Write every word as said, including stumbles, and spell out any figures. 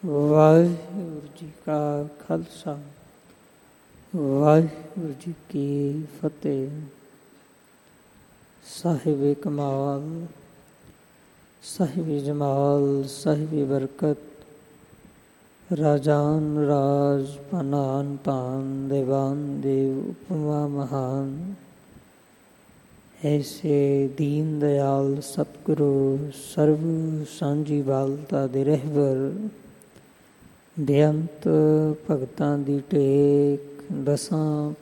ਵਾਹਿਗੁਰੂ ਜੀ ਕਾ ਖਾਲਸਾ ਵਾਹਿਗੁਰੂ ਜੀ ਕੀ ਫਤਿਹ। ਸਾਹਿਬ ਕਮਾਲ, ਸਾਹਿਬ ਜਮਾਲ, ਸਾਹਿਬ ਬਰਕਤ, ਰਾਜਾਨ ਰਾਜ, ਪਨਾਨ ਪਾਨ, ਦੇਵਾਨ ਦੇਵ, ਉਪਮਾ ਮਹਾਨ, ਐਸੇ ਦੀਨ ਦਇਆਲ ਸਤਿਗੁਰੂ ਸਰਬ ਸਾਂਝੀ ਵਾਲਤਾ ਦੇ ਰਹਿਬਰ, ਬੇਅੰਤ ਭਗਤਾਂ ਦੀ ਟੇਕ, ਦਸਾਂ